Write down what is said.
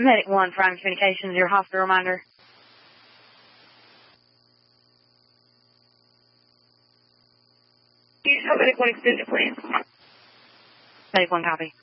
Medic 1, Prime Communications, your hospital reminder. Can you tell Medic 1 extended, please? Medic 1, copy.